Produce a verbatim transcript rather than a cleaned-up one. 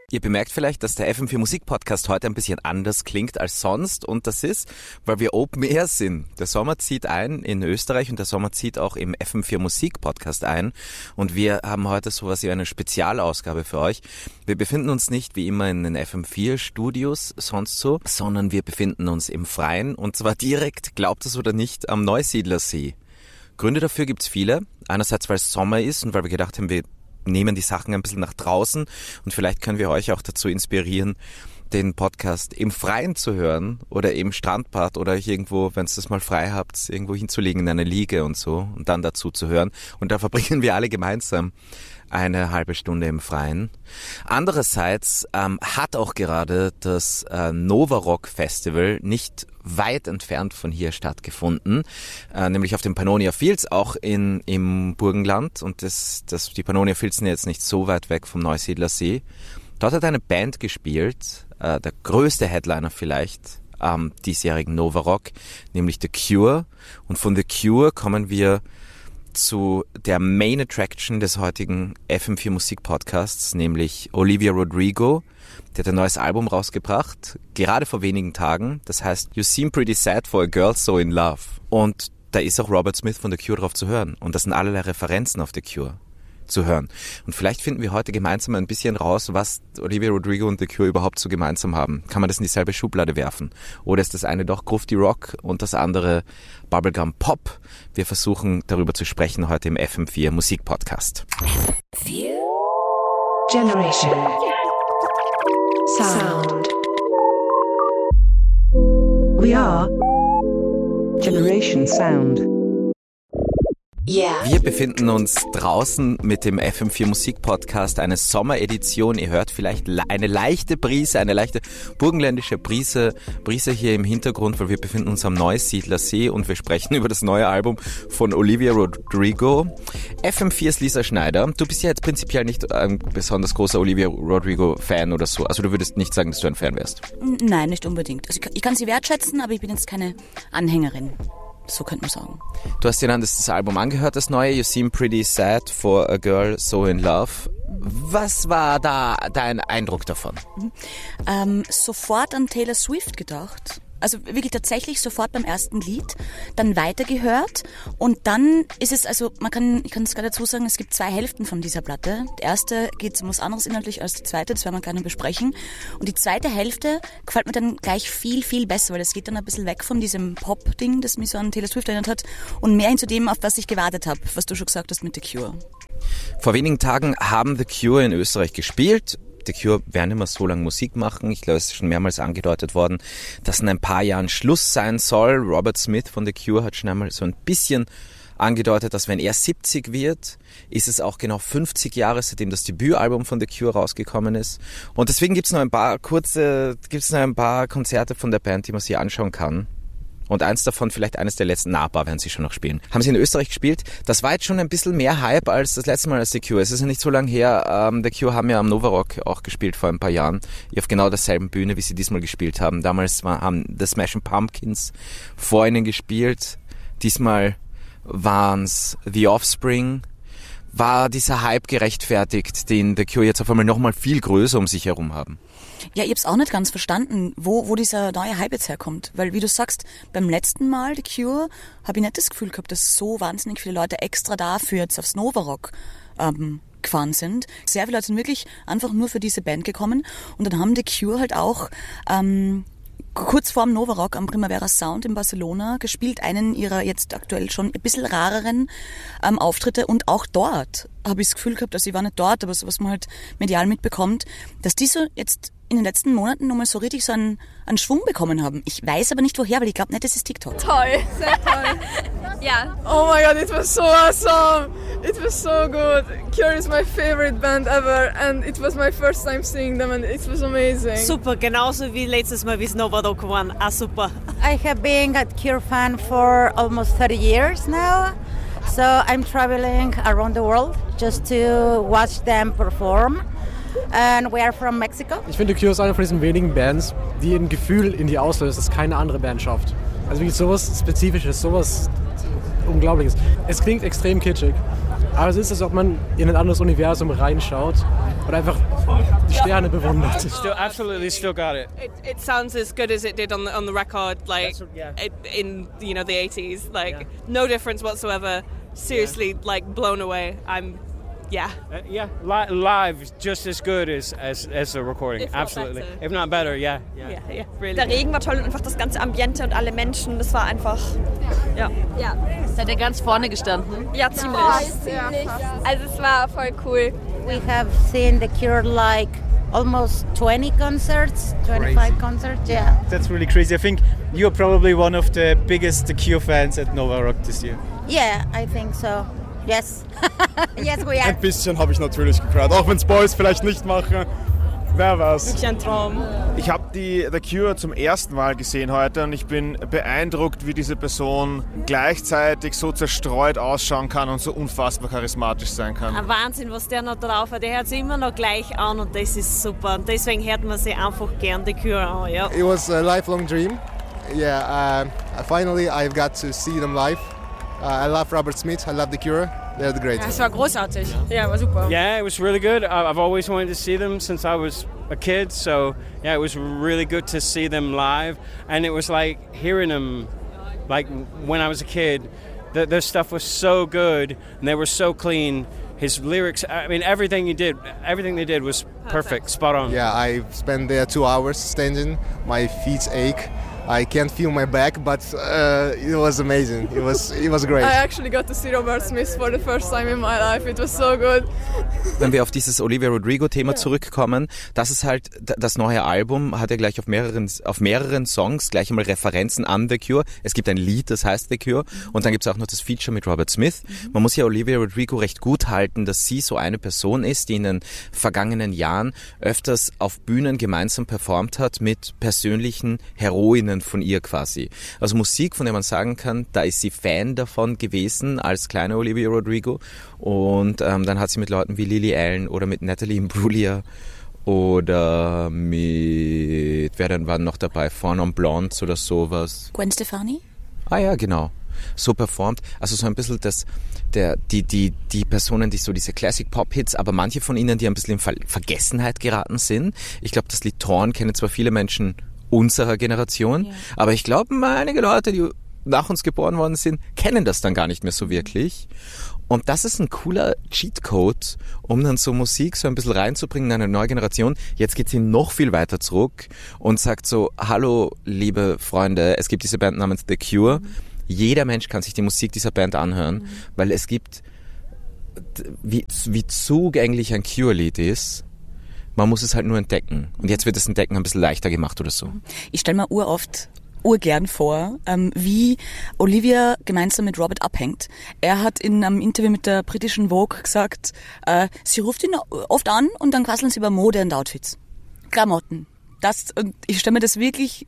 Ihr bemerkt vielleicht, dass der F M vier Musik Podcast heute ein bisschen anders klingt als sonst und das ist, weil wir Open Air sind. Der Sommer zieht ein in Österreich und der Sommer zieht auch im F M vier Musik Podcast ein und wir haben heute sowas wie eine Spezialausgabe für euch. Wir befinden uns nicht wie immer in den F M vier Studios sonst so, sondern wir befinden uns im Freien und zwar direkt, glaubt es oder nicht, am Neusiedlersee. Gründe dafür gibt's viele. Einerseits, weil es Sommer ist und weil wir gedacht haben, wir nehmen die Sachen ein bisschen nach draußen und vielleicht können wir euch auch dazu inspirieren, den Podcast im Freien zu hören oder im Strandbad oder irgendwo, wenn ihr das mal frei habt, irgendwo hinzulegen in eine Liege und so und dann dazu zu hören. Und da verbringen wir alle gemeinsam eine halbe Stunde im Freien. Andererseits ähm, hat auch gerade das äh, Nova Rock Festival nicht weit entfernt von hier stattgefunden, äh, nämlich auf den Pannonia Fields, auch in im Burgenland. Und das, das, die Pannonia Fields sind jetzt nicht so weit weg vom Neusiedlersee. Dort hat eine Band gespielt, äh, der größte Headliner vielleicht am diesjährigen Nova Rock, nämlich The Cure. Und von The Cure kommen wir zu der Main Attraction des heutigen F M vier Musik Podcasts, nämlich Olivia Rodrigo. Die hat ein neues Album rausgebracht, gerade vor wenigen Tagen. Das heißt You Seem Pretty Sad for a Girl So in Love. Und da ist auch Robert Smith von The Cure drauf zu hören. Und das sind allerlei Referenzen auf The Cure zu hören. Und vielleicht finden wir heute gemeinsam ein bisschen raus, was Olivia Rodrigo und The Cure überhaupt so gemeinsam haben. Kann man das in dieselbe Schublade werfen? Oder ist das eine doch Grufti Rock und das andere Bubblegum Pop? Wir versuchen darüber zu sprechen heute im F M vier Musik Podcast. F M vier Generation Sound. We are Generation Sound. Yeah. Wir befinden uns draußen mit dem F M vier Musik Podcast, eine Sommeredition. Ihr hört vielleicht eine leichte Brise, eine leichte burgenländische Brise, Brise hier im Hintergrund, weil wir befinden uns am Neusiedlersee und wir sprechen über das neue Album von Olivia Rodrigo. F M vier ist Lisa Schneider. Du bist ja jetzt prinzipiell nicht ein besonders großer Olivia Rodrigo-Fan oder so. Also du würdest nicht sagen, dass du ein Fan wärst? Nein, nicht unbedingt. Also ich kann sie wertschätzen, aber ich bin jetzt keine Anhängerin. So könnte man sagen. Du hast dir dann das, das Album angehört, das neue, You Seem Pretty Sad for a Girl So in Love. Was war da dein Eindruck davon? Mhm. Ähm, sofort an Taylor Swift gedacht. Also wirklich tatsächlich sofort beim ersten Lied, dann weitergehört und dann ist es, also man kann, ich kann es gerade dazu sagen, es gibt zwei Hälften von dieser Platte. Die erste geht um was anderes inhaltlich als die zweite, das werden wir gerne besprechen. Und die zweite Hälfte gefällt mir dann gleich viel, viel besser, weil es geht dann ein bisschen weg von diesem Pop-Ding, das mich so an Taylor Swift erinnert hat und mehr hin zu dem, auf was ich gewartet habe, was du schon gesagt hast mit The Cure. Vor wenigen Tagen haben The Cure in Österreich gespielt. The Cure werden immer so lange Musik machen. Ich glaube, es ist schon mehrmals angedeutet worden, dass in ein paar Jahren Schluss sein soll. Robert Smith von The Cure hat schon einmal so ein bisschen angedeutet, dass wenn er siebzig wird, ist es auch genau fünfzig Jahre, seitdem das Debütalbum von The Cure rausgekommen ist. Und deswegen gibt es noch ein paar kurze, gibt es noch ein paar Konzerte von der Band, die man sich anschauen kann. Und eins davon, vielleicht eines der letzten, na, ein paar werden sie schon noch spielen. Haben sie in Österreich gespielt. Das war jetzt schon ein bisschen mehr Hype als das letzte Mal als The Cure. Es ist ja nicht so lange her. Ähm, The Cure haben ja am Nova Rock auch gespielt vor ein paar Jahren. Auf genau derselben Bühne, wie sie diesmal gespielt haben. Damals war, haben The Smashing Pumpkins vor ihnen gespielt. Diesmal waren's The Offspring. War dieser Hype gerechtfertigt, den The Cure jetzt auf einmal nochmal viel größer um sich herum haben? Ja, ich hab's auch nicht ganz verstanden, wo, wo dieser neue Hype jetzt herkommt. Weil, wie du sagst, beim letzten Mal, The Cure, habe ich nicht das Gefühl gehabt, dass so wahnsinnig viele Leute extra dafür jetzt aufs Nova Rock ähm, gefahren sind. Sehr viele Leute sind wirklich einfach nur für diese Band gekommen. Und dann haben The Cure halt auch ähm, kurz vor dem Nova Rock am Primavera Sound in Barcelona gespielt, einen ihrer jetzt aktuell schon ein bisschen rareren ähm, Auftritte. Und auch dort habe ich das Gefühl gehabt, also ich war nicht dort, aber so was man halt medial mitbekommt, dass die so jetzt in den letzten Monaten nochmal so richtig so einen, einen Schwung bekommen haben. Ich weiß aber nicht woher, weil ich glaube nicht, das ist TikTok. Toll, sehr toll. Ja. Oh my god, it was so awesome. It was so good. Cure is my favorite band ever and it was my first time seeing them and it was amazing. Super, genauso wie letztes Mal, wie es Nova Rock waren. Ah, super. I have been a Cure fan for almost thirty years now. So I'm traveling around the world just to watch them perform. And we are from Mexico. Ich finde, Cure ist eine von diesen wenigen Bands, die ein Gefühl in dir auslöst, das keine andere Band schafft. Also wirklich sowas Spezifisches, sowas Unglaubliches. Es klingt extrem kitschig, Aber es ist, als ob man in ein anderes Universum reinschaut und einfach die Sterne bewundert. Still, absolutely still got it. It, it sounds as good as it did on the, on the record, like That's, yeah. it, in you know the eighties. Like Yeah. no difference whatsoever. Seriously, like blown away. I'm, yeah. Uh, yeah, li- live is just as good as, as, as the recording. If not Absolutely. better. If not better, yeah. yeah. Yeah, yeah, really. Der Regen war toll und einfach das ganze Ambiente und alle Menschen, das war einfach, ja. Ja. Seid ihr ganz vorne gestanden? Ja, ziemlich. ziemlich. Also es war voll cool. We have seen The Cure like almost twenty concerts, twenty-five concerts, yeah. That's really crazy. I think you're probably one of the biggest The Cure fans at Nova Rock this year. Yeah, I think so. Yes. Yes, we are. Ein bisschen habe ich natürlich gehört, auch wenn es Boys vielleicht nicht machen. Wer weiß. Wirklich ein Traum. Ich habe die The Cure zum ersten Mal gesehen heute und ich bin beeindruckt, wie diese Person gleichzeitig so zerstreut ausschauen kann und so unfassbar charismatisch sein kann. Ein Wahnsinn, was der noch drauf hat. Der hört sich immer noch gleich an und das ist super. Und deswegen hört man sich einfach gern die Cure an. Ja. It was a lifelong dream. Yeah, uh, finally I've got to see them live. Uh, I love Robert Smith, I love The Cure. They're the great. Es war großartig. Ja, war super. Yeah, it was really good. I- I've always wanted to see them since I was a kid, so yeah, it was really good to see them live. And it was like hearing them, like when I was a kid, the, their stuff was so good and they were so clean. His lyrics, I mean, everything he did, everything they did was perfect, spot on. Yeah, I spent there two hours standing. My feet ache. I can't feel my back, but uh, it was amazing. It was it was great. I actually got to see Robert Smith for the first time in my life. It was so good. Wenn wir auf dieses Olivia Rodrigo-Thema zurückkommen, das ist halt, das neue Album hat ja gleich auf mehreren, auf mehreren Songs gleich einmal Referenzen an The Cure. Es gibt ein Lied, das heißt The Cure, und dann gibt es auch noch das Feature mit Robert Smith. Man muss ja Olivia Rodrigo recht gut halten, dass sie so eine Person ist, die in den vergangenen Jahren öfters auf Bühnen gemeinsam performt hat mit persönlichen Heroinen von ihr quasi. Also Musik, von der man sagen kann, da ist sie Fan davon gewesen als kleine Olivia Rodrigo, und ähm, dann hat sie mit Leuten wie Lily Allen oder mit Natalie Imbruglia oder mit, wer denn war noch dabei, Fawn on Blondes oder sowas. Gwen Stefani? Ah ja, genau. So performt. Also so ein bisschen das, der, die, die, die Personen, die so diese Classic-Pop-Hits, aber manche von ihnen, die ein bisschen in Ver- Vergessenheit geraten sind. Ich glaube, das Lied Torn kennen zwar viele Menschen unserer Generation, ja. aber ich glaube, einige Leute, die nach uns geboren worden sind, kennen das dann gar nicht mehr so wirklich. Und das ist ein cooler Cheatcode, um dann so Musik so ein bisschen reinzubringen in eine neue Generation. Jetzt geht sie noch viel weiter zurück und sagt so, hallo liebe Freunde, es gibt diese Band namens The Cure. Mhm. Jeder Mensch kann sich die Musik dieser Band anhören, mhm. weil es gibt, wie, wie zugänglich ein Cure-Lied ist. Man muss es halt nur entdecken. Und jetzt wird das Entdecken ein bisschen leichter gemacht oder so. Ich stelle mir uroft, urgern vor, ähm, wie Olivia gemeinsam mit Robert abhängt. Er hat in einem Interview mit der britischen Vogue gesagt, äh, sie ruft ihn oft an und dann quasseln sie über Mode und Outfits. Klamotten. Das, und ich stelle mir das wirklich